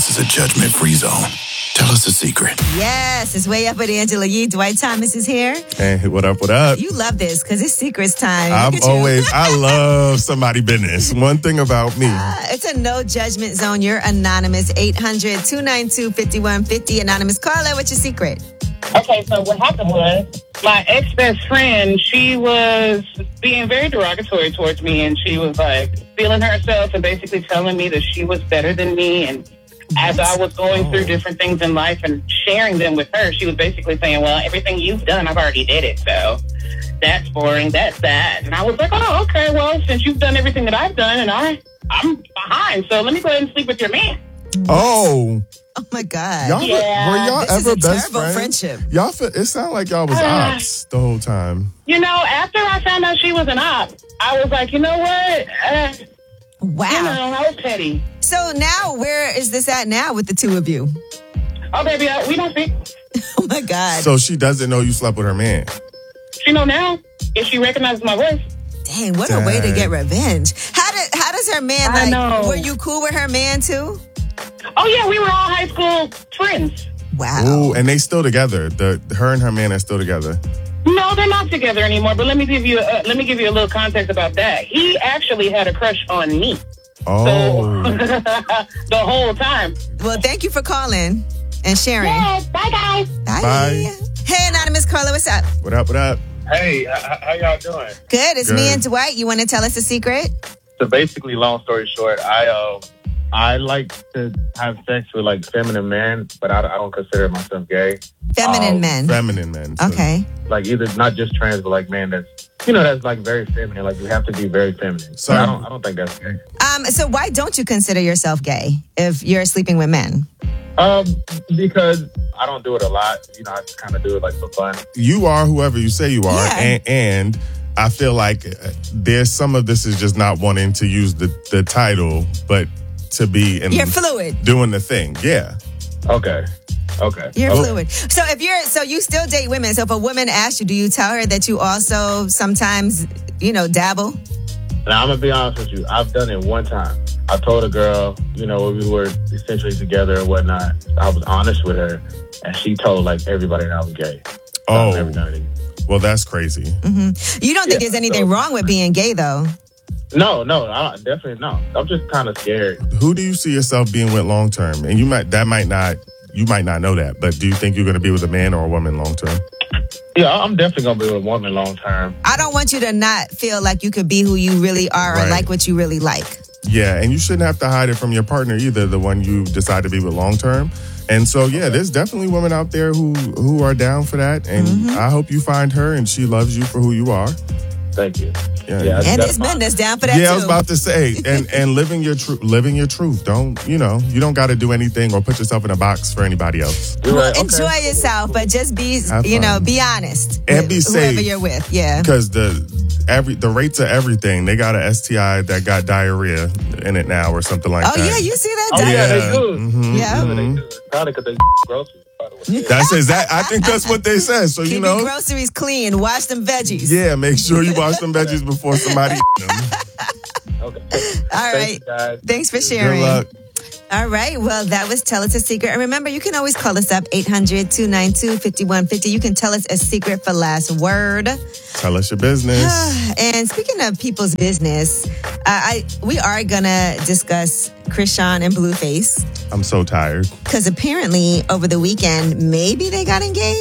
This is a judgment-free zone. Tell us a secret. Yes, it's Way Up with Angela Yee. Dwight Thomas is here. Hey, what up, what up? You love this because it's secrets time. I love somebody business. One thing about me. It's a no judgment zone. You're anonymous. 800-292-5150. Anonymous caller, what's your secret? Okay, so what happened was my ex-best friend, she was being very derogatory towards me, and she was like feeling herself and basically telling me that she was better than me. And as I was going through different things in life and sharing them with her, she was basically saying, well, everything you've done, I've already did it. So that's boring. That's that. And I was like, oh, okay, well, since you've done everything that I've done and I'm behind, so let me go ahead and sleep with your man. Oh my God. Were y'all this ever is a best terrible friends? friendship. It sounded like y'all was ops the whole time. You know, after I found out she was an op, I was like, you know what? Wow. You know, I was petty. So now, where is this at now with the two of you? Oh, baby, we don't speak. Oh, my God. So she doesn't know you slept with her man. She know now if she recognizes my voice. Dang, what a way to get revenge. How does her man, I know. Were you cool with her man, too? Oh, yeah, we were all high school friends. Wow. Ooh, and they still together. Her and her man are still together. No, they're not together anymore. But let me give you a little context about that. He actually had a crush on me. Oh. So, the whole time. Well, thank you for calling and sharing. Yes, bye, guys. Bye. Hey, anonymous caller, what's up? What up, what up? Hey, how y'all doing? Good. It's me and Dwight. You want to tell us a secret? So basically, long story short, I like to have sex with like feminine men, but I don't consider myself gay. Feminine men. Feminine men. So. Okay. Like either not just trans, but like man that's that's like very feminine. Like you have to be very feminine. So I don't think that's gay. So why don't you consider yourself gay if you're sleeping with men? Because I don't do it a lot. I just kind of do it like for fun. You are whoever you say you are, Yeah. and I feel like there's some of this is just not wanting to use the title, but to be in You're fluid. doing the thing. Yeah. Okay. You're fluid. So you still date women. So if a woman asks you, do you tell her that you also sometimes, dabble? Now I'm gonna be honest with you. I've done it one time. I told a girl, when we were essentially together and whatnot, I was honest with her, and she told like everybody that I was gay. So I've never done it. Well, that's crazy. Mm-hmm. You don't think there's anything wrong with being gay, though? No, I definitely no. I'm just kind of scared. Who do you see yourself being with long term? And you might not know that, but do you think you're going to be with a man or a woman long term? Yeah, I'm definitely going to be with a woman long term. I don't want you to not feel like you could be who you really are or like what you really like. Yeah, and you shouldn't have to hide it from your partner either, the one you decide to be with long term. And so, there's definitely women out there who are down for that. And I hope you find her and she loves you for who you are. Thank you. Yeah. And there's men that's down for that too. Yeah, I was about to say, and living your truth. Don't you don't got to do anything or put yourself in a box for anybody else. Well, enjoy yourself, but just be be honest and be safe. Whoever you're with, yeah. Because the rates of everything, they got a STI that got diarrhea in it now or something like that. Oh yeah, you see that? Oh yeah, they do. Mm-hmm. Yeah, they do. Probably because they groceries. That's exactly. I think that's what they said. So keep your groceries clean. Wash them veggies. Yeah, make sure you wash them veggies before somebody eat them. Okay. All right. Thanks for sharing. Good luck. All right. Well, that was Tell Us a Secret. And remember, you can always call us up 800-292-5150. You can tell us a secret for last word. Tell us your business. And speaking of people's business, we are going to discuss Krishan and Blueface. I'm so tired. Because apparently over the weekend, maybe they got engaged.